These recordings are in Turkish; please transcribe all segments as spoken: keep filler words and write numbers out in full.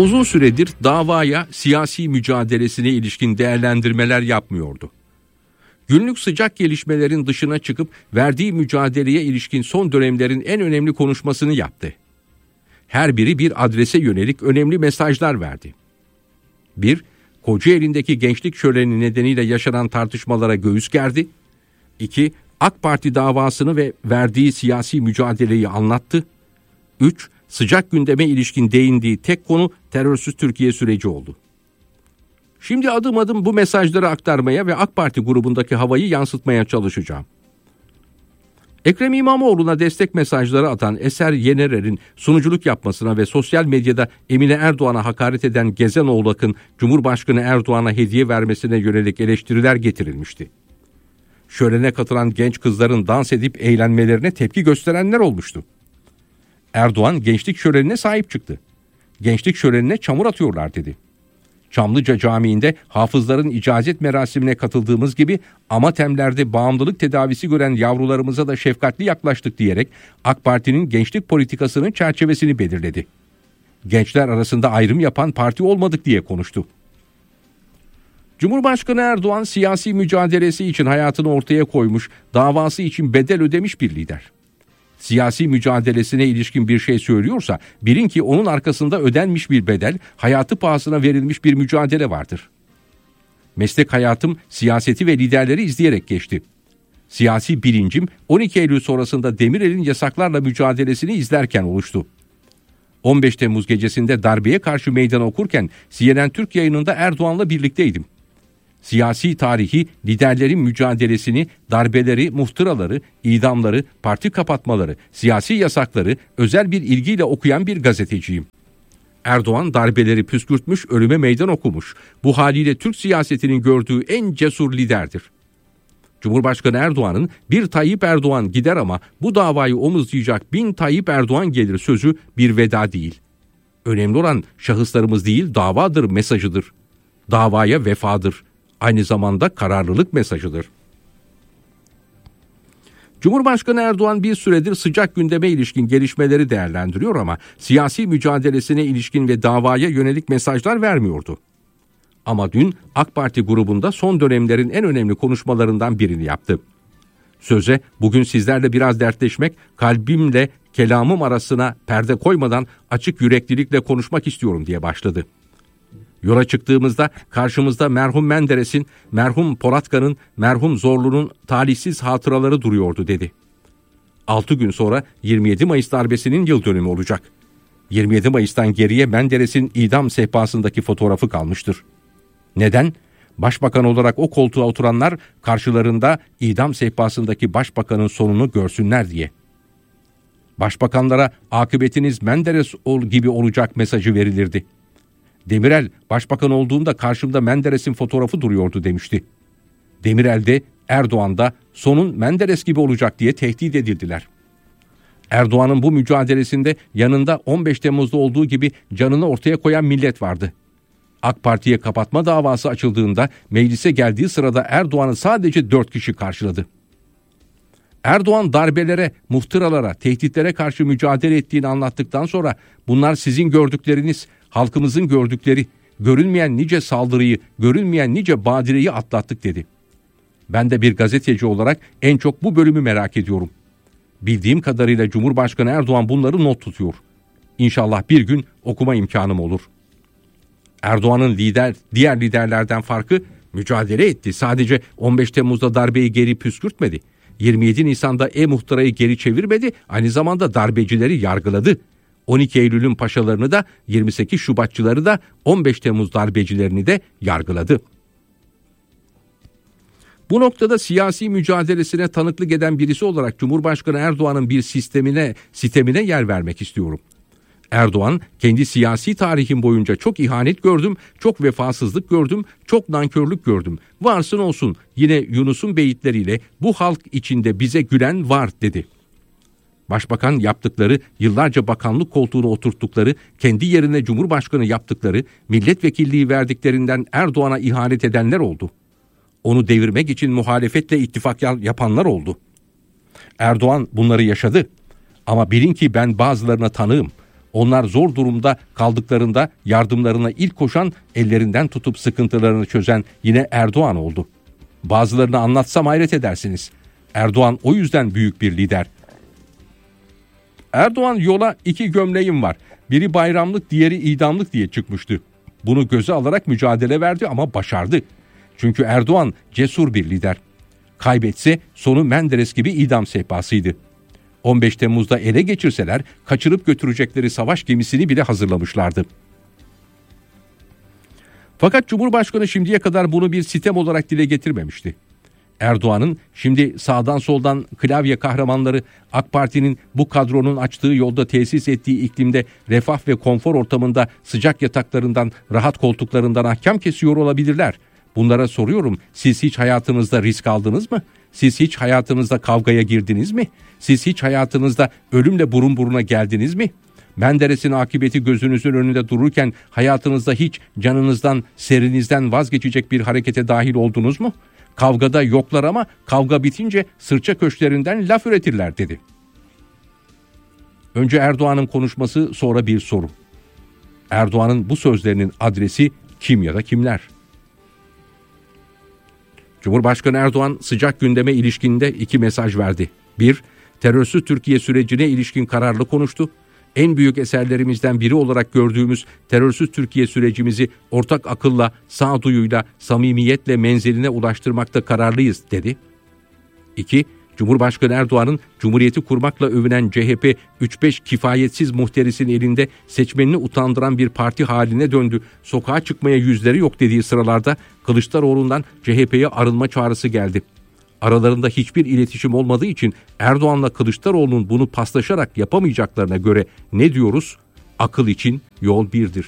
Uzun süredir davaya, siyasi mücadelesine ilişkin değerlendirmeler yapmıyordu. Günlük sıcak gelişmelerin dışına çıkıp verdiği mücadeleye ilişkin son dönemlerin en önemli konuşmasını yaptı. Her biri bir adrese yönelik önemli mesajlar verdi. bir Kocaeli'ndeki gençlik şöleni nedeniyle yaşanan tartışmalara göğüs gerdi. iki AK Parti davasını ve verdiği siyasi mücadeleyi anlattı. üç Sıcak gündeme ilişkin değindiği tek konu terörsüz Türkiye süreci oldu. Şimdi adım adım bu mesajları aktarmaya ve AK Parti grubundaki havayı yansıtmaya çalışacağım. Ekrem İmamoğlu'na destek mesajları atan Eser Yenerer'in sunuculuk yapmasına ve sosyal medyada Emine Erdoğan'a hakaret eden Gezen Oğlak'ın Cumhurbaşkanı Erdoğan'a hediye vermesine yönelik eleştiriler getirilmişti. Şölene katılan genç kızların dans edip eğlenmelerine tepki gösterenler olmuştu. Erdoğan gençlik şölenine sahip çıktı. Gençlik şölenine çamur atıyorlar dedi. Çamlıca Camii'nde hafızların icazet merasimine katıldığımız gibi Amatemler'de bağımlılık tedavisi gören yavrularımıza da şefkatli yaklaştık diyerek AK Parti'nin gençlik politikasının çerçevesini belirledi. Gençler arasında ayrım yapan parti olmadık diye konuştu. Cumhurbaşkanı Erdoğan siyasi mücadelesi için hayatını ortaya koymuş, davası için bedel ödemiş bir lider. Siyasi mücadelesine ilişkin bir şey söylüyorsa bilin ki onun arkasında ödenmiş bir bedel, hayatı pahasına verilmiş bir mücadele vardır. Meslek hayatım siyaseti ve liderleri izleyerek geçti. Siyasi bilincim on iki Eylül sonrasında Demirel'in yasaklarla mücadelesini izlerken oluştu. on beş Temmuz gecesinde darbeye karşı meydan okurken C N N Türk yayınında Erdoğan'la birlikteydim. Siyasi tarihi, liderlerin mücadelesini, darbeleri, muhtıraları, idamları, parti kapatmaları, siyasi yasakları özel bir ilgiyle okuyan bir gazeteciyim. Erdoğan darbeleri püskürtmüş, ölüme meydan okumuş. Bu haliyle Türk siyasetinin gördüğü en cesur liderdir. Cumhurbaşkanı Erdoğan'ın bir Tayyip Erdoğan gider ama bu davayı omuzlayacak bin Tayyip Erdoğan gelir sözü bir veda değil. Önemli olan şahıslarımız değil, davadır mesajıdır. Davaya vefadır. Aynı zamanda kararlılık mesajıdır. Cumhurbaşkanı Erdoğan bir süredir sıcak gündeme ilişkin gelişmeleri değerlendiriyor ama siyasi mücadelesine ilişkin ve davaya yönelik mesajlar vermiyordu. Ama dün AK Parti grubunda son dönemlerin en önemli konuşmalarından birini yaptı. Söze bugün sizlerle biraz dertleşmek, kalbimle kelamım arasına perde koymadan açık yüreklilikle konuşmak istiyorum diye başladı. Yola çıktığımızda karşımızda merhum Menderes'in, merhum Polatkan'ın, merhum Zorlu'nun talihsiz hatıraları duruyordu dedi. altı gün sonra yirmi yedi Mayıs darbesinin yıl dönümü olacak. yirmi yedi Mayıs'tan geriye Menderes'in idam sehpasındaki fotoğrafı kalmıştır. Neden? Başbakan olarak o koltuğa oturanlar karşılarında idam sehpasındaki başbakanın sonunu görsünler diye. Başbakanlara akıbetiniz Menderes gibi olacak mesajı verilirdi. Demirel başbakan olduğunda karşımda Menderes'in fotoğrafı duruyordu demişti. Demirel de Erdoğan da sonun Menderes gibi olacak diye tehdit edildiler. Erdoğan'ın bu mücadelesinde yanında on beş Temmuz'da olduğu gibi canını ortaya koyan millet vardı. AK Parti'ye kapatma davası açıldığında meclise geldiği sırada Erdoğan'ı sadece dört kişi karşıladı. Erdoğan darbelere, muhtıralara, tehditlere karşı mücadele ettiğini anlattıktan sonra bunlar sizin gördükleriniz, halkımızın gördükleri, görülmeyen nice saldırıyı, görülmeyen nice badireyi atlattık dedi. Ben de bir gazeteci olarak en çok bu bölümü merak ediyorum. Bildiğim kadarıyla Cumhurbaşkanı Erdoğan bunları not tutuyor. İnşallah bir gün okuma imkanım olur. Erdoğan'ın lider, diğer liderlerden farkı mücadele etti. Sadece on beş Temmuz'da darbeyi geri püskürtmedi. yirmi yedi Nisan'da e-muhtırayı geri çevirmedi, aynı zamanda darbecileri yargıladı. on iki Eylül'ün paşalarını da, yirmi sekiz Şubatçıları da, on beş Temmuz darbecilerini de yargıladı. Bu noktada siyasi mücadelesine tanıklık eden birisi olarak Cumhurbaşkanı Erdoğan'ın bir sistemine, sistemine yer vermek istiyorum. Erdoğan, kendi siyasi tarihim boyunca çok ihanet gördüm, çok vefasızlık gördüm, çok nankörlük gördüm. Varsın olsun, yine Yunus'un beyitleriyle bu halk içinde bize gülen var dedi. Başbakan yaptıkları, yıllarca bakanlık koltuğuna oturttukları, kendi yerine Cumhurbaşkanı yaptıkları, milletvekilliği verdiklerinden Erdoğan'a ihanet edenler oldu. Onu devirmek için muhalefetle ittifak yapanlar oldu. Erdoğan bunları yaşadı. Ama bilin ki ben bazılarına tanığım. Onlar zor durumda kaldıklarında yardımlarına ilk koşan, ellerinden tutup sıkıntılarını çözen yine Erdoğan oldu. Bazılarını anlatsam hayret edersiniz. Erdoğan o yüzden büyük bir lider. Erdoğan yola iki gömleğim var. Biri bayramlık, diğeri idamlık diye çıkmıştı. Bunu göze alarak mücadele verdi ama başardı. Çünkü Erdoğan cesur bir lider. Kaybetse sonu Menderes gibi idam sehpasıydı. on beş Temmuz'da ele geçirseler kaçırıp götürecekleri savaş gemisini bile hazırlamışlardı. Fakat Cumhurbaşkanı şimdiye kadar bunu bir sitem olarak dile getirmemişti. Erdoğan'ın şimdi sağdan soldan klavye kahramanları AK Parti'nin bu kadronun açtığı yolda tesis ettiği iklimde refah ve konfor ortamında sıcak yataklarından, rahat koltuklarından ahkam kesiyor olabilirler. Bunlara soruyorum, siz hiç hayatınızda risk aldınız mı? Siz hiç hayatınızda kavgaya girdiniz mi? Siz hiç hayatınızda ölümle burun buruna geldiniz mi? Menderes'in akıbeti gözünüzün önünde dururken hayatınızda hiç canınızdan, serinizden vazgeçecek bir harekete dahil oldunuz mu? Kavgada yoklar ama kavga bitince sırça köşklerinden laf üretirler dedi. Önce Erdoğan'ın konuşması, sonra bir soru. Erdoğan'ın bu sözlerinin adresi kim ya da kimler? Cumhurbaşkanı Erdoğan sıcak gündeme ilişkinde iki mesaj verdi. Bir, terörsüz Türkiye sürecine ilişkin kararlı konuştu. En büyük eserlerimizden biri olarak gördüğümüz terörsüz Türkiye sürecimizi ortak akılla, sağduyuyla, samimiyetle menziline ulaştırmakta kararlıyız dedi. İki, Cumhurbaşkanı Erdoğan'ın Cumhuriyeti kurmakla övünen C H P üç beş kifayetsiz muhterisinin elinde seçmenini utandıran bir parti haline döndü. Sokağa çıkmaya yüzleri yok dediği sıralarda Kılıçdaroğlu'ndan C H P'ye arınma çağrısı geldi. Aralarında hiçbir iletişim olmadığı için Erdoğan'la Kılıçdaroğlu'nun bunu paslaşarak yapamayacaklarına göre ne diyoruz? Akıl için yol birdir.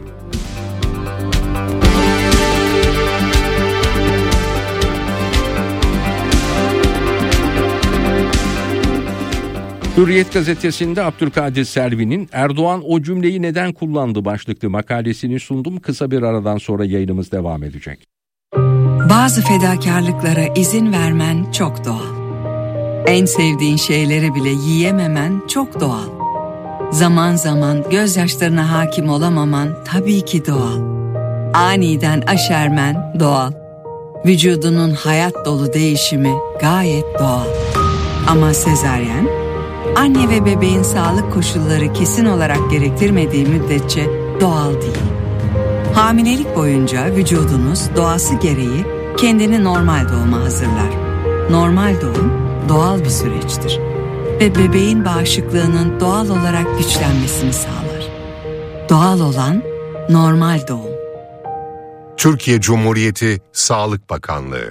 Hürriyet gazetesinde Abdülkadir Selvi'nin Erdoğan o cümleyi neden kullandı başlıklı makalesini sundum. Kısa bir aradan sonra yayınımız devam edecek. Bazı fedakarlıklara izin vermen çok doğal. En sevdiğin şeyleri bile yiyememen çok doğal. Zaman zaman gözyaşlarına hakim olamaman tabii ki doğal. Aniden aşermen doğal. Vücudunun hayat dolu değişimi gayet doğal. Ama sezaryen, anne ve bebeğin sağlık koşulları kesin olarak gerektirmediği müddetçe doğal değil. Hamilelik boyunca vücudunuz doğası gereği kendini normal doğuma hazırlar. Normal doğum doğal bir süreçtir ve bebeğin bağışıklığının doğal olarak güçlenmesini sağlar. Doğal olan normal doğum. Türkiye Cumhuriyeti Sağlık Bakanlığı.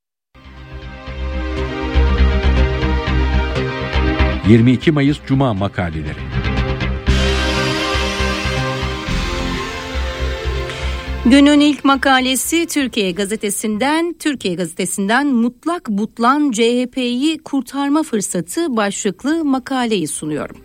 yirmi iki Mayıs Cuma makaleleri. Günün ilk makalesi Türkiye Gazetesi'nden, Türkiye Gazetesi'nden mutlak butlan C H P'yi kurtarma fırsatı başlıklı makaleyi sunuyorum.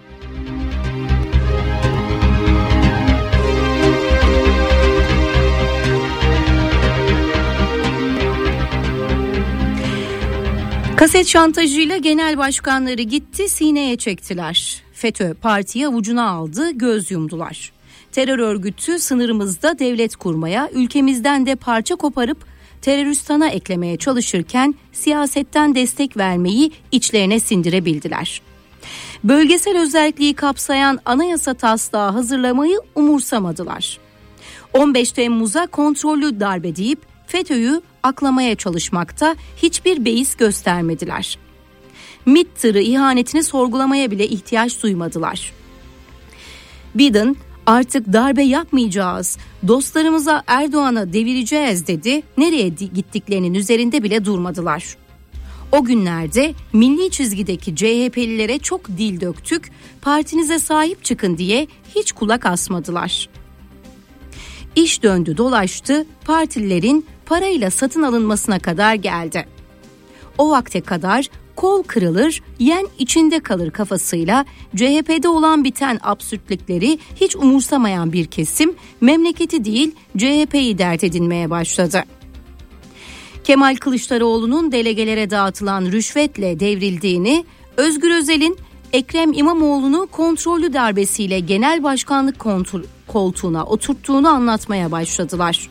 Kaset şantajıyla genel başkanları gitti, sineye çektiler. FETÖ partiyi avucuna aldı, göz yumdular. Terör örgütü sınırımızda devlet kurmaya, ülkemizden de parça koparıp teröristana eklemeye çalışırken siyasetten destek vermeyi içlerine sindirebildiler. Bölgesel özelliği kapsayan anayasa taslağı hazırlamayı umursamadılar. on beş Temmuz'a kontrollü darbe deyip FETÖ'yü aklamaya çalışmakta hiçbir beis göstermediler. MİT tırı ihanetini sorgulamaya bile ihtiyaç duymadılar. Biden artık darbe yapmayacağız, dostlarımıza Erdoğan'a devireceğiz dedi, nereye gittiklerinin üzerinde bile durmadılar. O günlerde milli çizgideki C H P'lilere çok dil döktük, partinize sahip çıkın diye hiç kulak asmadılar. İş döndü dolaştı, partililerin parayla satın alınmasına kadar geldi. O vakte kadar kol kırılır, yen içinde kalır kafasıyla C H P'de olan biten absürtlükleri hiç umursamayan bir kesim memleketi değil C H P'yi dert edinmeye başladı. Kemal Kılıçdaroğlu'nun delegelere dağıtılan rüşvetle devrildiğini, Özgür Özel'in Ekrem İmamoğlu'nu kontrollü darbesiyle genel başkanlık koltuğuna oturttuğunu anlatmaya başladılar.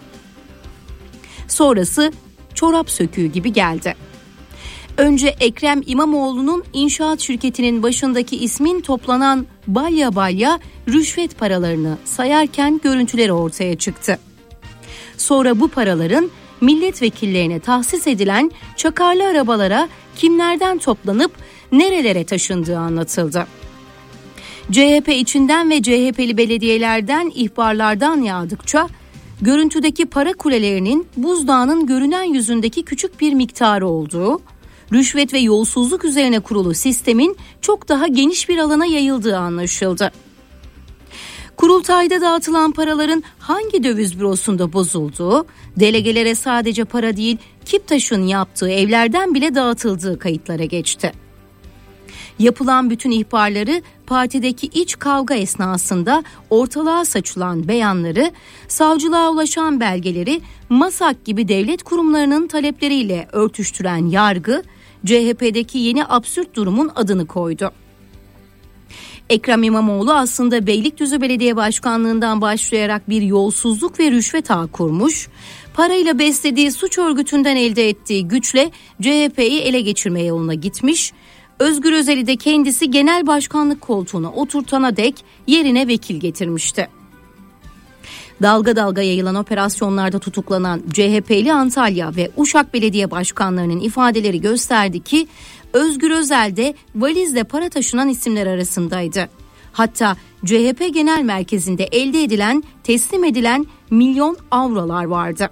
Sonrası çorap söküğü gibi geldi. Önce Ekrem İmamoğlu'nun inşaat şirketinin başındaki ismin toplanan balya balya rüşvet paralarını sayarken görüntüleri ortaya çıktı. Sonra bu paraların milletvekillerine tahsis edilen çakarlı arabalara kimlerden toplanıp nerelere taşındığı anlatıldı. C H P içinden ve C H P'li belediyelerden ihbarlardan yağdıkça görüntüdeki para kulelerinin buzdağının görünen yüzündeki küçük bir miktarı olduğu, rüşvet ve yolsuzluk üzerine kurulu sistemin çok daha geniş bir alana yayıldığı anlaşıldı. Kurultayda dağıtılan paraların hangi döviz bürosunda bozulduğu, delegelere sadece para değil, Kiptaş'ın yaptığı evlerden bile dağıtıldığı kayıtlara geçti. Yapılan bütün ihbarları, partideki iç kavga esnasında ortalığa saçılan beyanları, savcılığa ulaşan belgeleri, MASAK gibi devlet kurumlarının talepleriyle örtüştüren yargı, C H P'deki yeni absürt durumun adını koydu. Ekrem İmamoğlu aslında Beylikdüzü Belediye Başkanlığından başlayarak bir yolsuzluk ve rüşvet ağı kurmuş, parayla beslediği suç örgütünden elde ettiği güçle C H P'yi ele geçirme yoluna gitmiş, Özgür Özel'i de kendisi genel başkanlık koltuğuna oturtana dek yerine vekil getirmişti. Dalga dalga yayılan operasyonlarda tutuklanan C H P'li Antalya ve Uşak Belediye Başkanlarının ifadeleri gösterdi ki Özgür Özel de valizle para taşınan isimler arasındaydı. Hatta C H P Genel Merkezi'nde elde edilen, teslim edilen milyon avrolar vardı.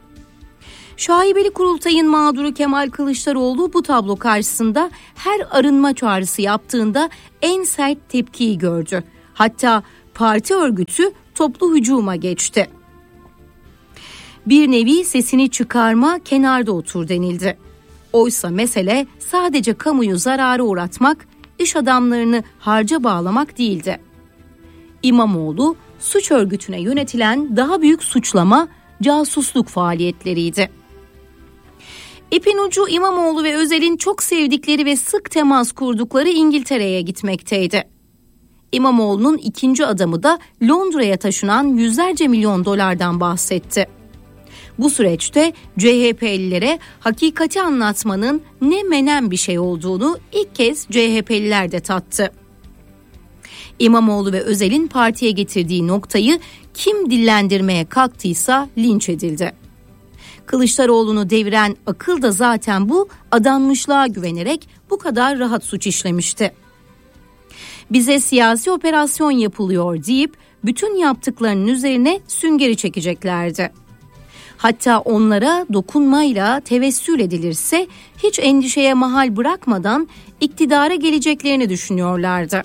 Şaibeli kurultayın mağduru Kemal Kılıçdaroğlu bu tablo karşısında her arınma çağrısı yaptığında en sert tepkiyi gördü. Hatta parti örgütü toplu hücuma geçti. Bir nevi sesini çıkarma, kenarda otur denildi. Oysa mesele sadece kamuyu zarara uğratmak, iş adamlarını harca bağlamak değildi. İmamoğlu suç örgütüne yönetilen daha büyük suçlama, casusluk faaliyetleriydi. İpin ucu İmamoğlu ve Özel'in çok sevdikleri ve sık temas kurdukları İngiltere'ye gitmekteydi. İmamoğlu'nun ikinci adamı da Londra'ya taşınan yüzlerce milyon dolardan bahsetti. Bu süreçte C H P'lilere hakikati anlatmanın ne menen bir şey olduğunu ilk kez C H P'liler de tattı. İmamoğlu ve Özel'in partiye getirdiği noktayı kim dillendirmeye kalktıysa linç edildi. Kılıçdaroğlu'nu deviren akıl da zaten bu adanmışlığa güvenerek bu kadar rahat suç işlemişti. Bize siyasi operasyon yapılıyor deyip bütün yaptıklarının üzerine süngeri çekeceklerdi. Hatta onlara dokunmayla tevessül edilirse hiç endişeye mahal bırakmadan iktidara geleceklerini düşünüyorlardı.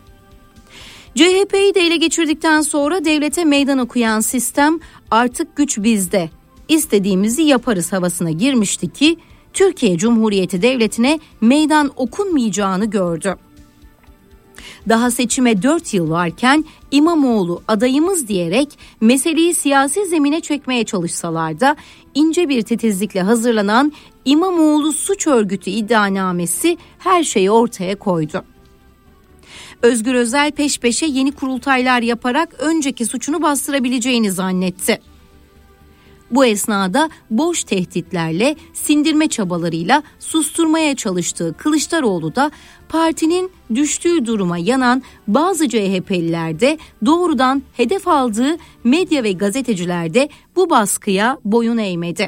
C H P'yi de ele geçirdikten sonra devlete meydan okuyan sistem artık güç bizde, İstediğimizi yaparız havasına girmişti ki Türkiye Cumhuriyeti Devleti'ne meydan okunmayacağını gördü. Daha seçime dört yıl varken İmamoğlu adayımız diyerek meseleyi siyasi zemine çekmeye çalışsalar da ince bir titizlikle hazırlanan İmamoğlu suç örgütü iddianamesi her şeyi ortaya koydu. Özgür Özel peş peşe yeni kurultaylar yaparak önceki suçunu bastırabileceğini zannetti. Bu esnada boş tehditlerle, sindirme çabalarıyla susturmaya çalıştığı Kılıçdaroğlu da partinin düştüğü duruma yanan bazı C H P'liler de doğrudan hedef aldığı medya ve gazeteciler de bu baskıya boyun eğmedi.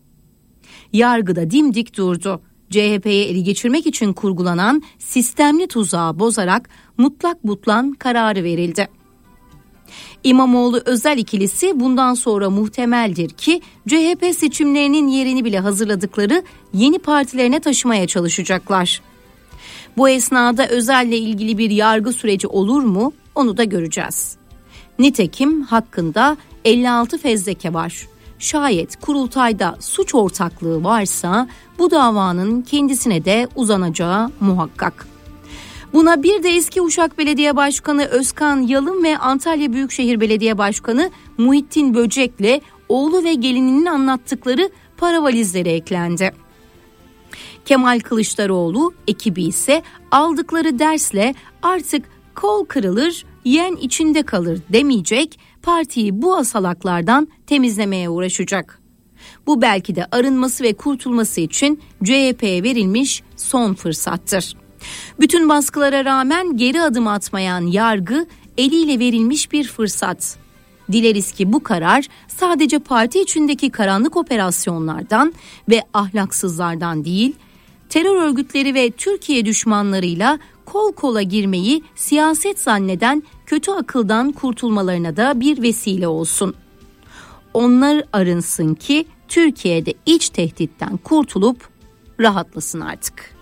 Yargıda dimdik durdu. C H P'ye ele geçirmek için kurgulanan sistemli tuzağı bozarak mutlak butlan kararı verildi. İmamoğlu Özel ikilisi bundan sonra muhtemeldir ki C H P seçimlerinin yerini bile hazırladıkları yeni partilerine taşımaya çalışacaklar. Bu esnada Özel'le ilgili bir yargı süreci olur mu onu da göreceğiz. Nitekim hakkında elli altı fezleke var. Şayet kurultayda suç ortaklığı varsa bu davanın kendisine de uzanacağı muhakkak. Buna bir de eski Uşak Belediye Başkanı Özkan Yalın ve Antalya Büyükşehir Belediye Başkanı Muhittin Böcek'le oğlu ve gelininin anlattıkları para valizleri eklendi. Kemal Kılıçdaroğlu ekibi ise aldıkları dersle artık kol kırılır, yen içinde kalır demeyecek, partiyi bu asalaklardan temizlemeye uğraşacak. Bu belki de arınması ve kurtulması için C H P'ye verilmiş son fırsattır. Bütün baskılara rağmen geri adım atmayan yargı eliyle verilmiş bir fırsat. Dileriz ki bu karar sadece parti içindeki karanlık operasyonlardan ve ahlaksızlardan değil, terör örgütleri ve Türkiye düşmanlarıyla kol kola girmeyi siyaset zanneden kötü akıldan kurtulmalarına da bir vesile olsun. Onlar arınsın ki Türkiye'de iç tehditten kurtulup rahatlasın artık.